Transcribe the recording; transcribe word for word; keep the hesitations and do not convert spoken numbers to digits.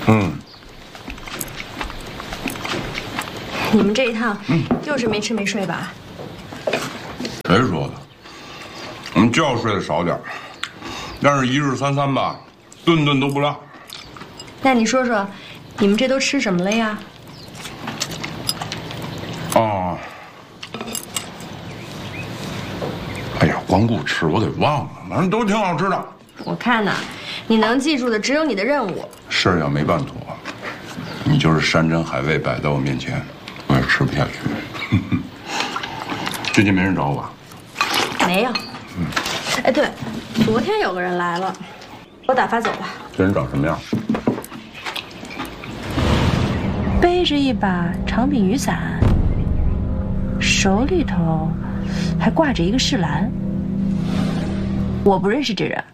嗯。 你们这一趟，嗯，又是没吃没睡吧？ 谁说的？我们就要睡得少点，但是一日三餐吧，顿顿都不落。 那你说说，你们这都吃什么了呀？ 哦，哎呀，光顾吃我给忘了，反正都挺好吃的。 我看呐，你能记住的只有你的任务。 事儿要没办妥，你就是山珍海味摆在我面前，我也吃不下去。最近没人找我吧？ 没有。嗯。哎，对，昨天有个人来了，我打发走了。 这人长什么样？ 背着一把长柄雨伞，手里头还挂着一个饰篮。我不认识这人。